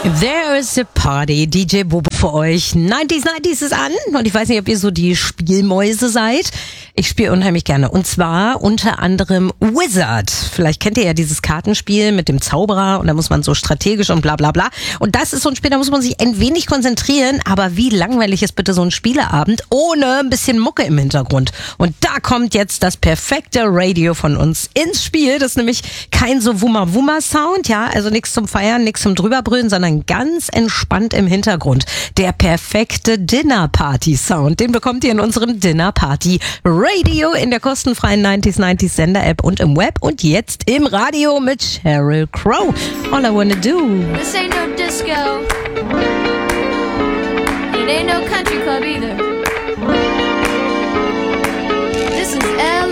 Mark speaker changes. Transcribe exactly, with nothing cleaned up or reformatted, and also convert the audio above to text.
Speaker 1: There is a party, D J Bobo für euch. neunziger, neunziger ist an und ich weiß nicht, ob ihr so die Spielmäuse seid. Ich spiele unheimlich gerne und zwar unter anderem Wizard. Vielleicht kennt ihr ja dieses Kartenspiel mit dem Zauberer und da muss man so strategisch und bla bla bla. Und das ist so ein Spiel, da muss man sich ein wenig konzentrieren, aber wie langweilig ist bitte so ein Spieleabend ohne ein bisschen Mucke im Hintergrund. Und da kommt jetzt das perfekte Radio von uns ins Spiel. Das ist nämlich kein so Wummer-Wummer-Sound, ja, also nichts zum Feiern, nichts zum Drüberbrüllen, sondern ganz entspannt im Hintergrund. Der perfekte Dinner-Party-Sound, den bekommt ihr in unserem Dinner-Party-Radio in der kostenfreien neunziger neunzig Sender-App und im Web und jetzt im Radio mit Sheryl Crow. All I Wanna Do.
Speaker 2: This ain't no disco. It ain't no country club either. This is L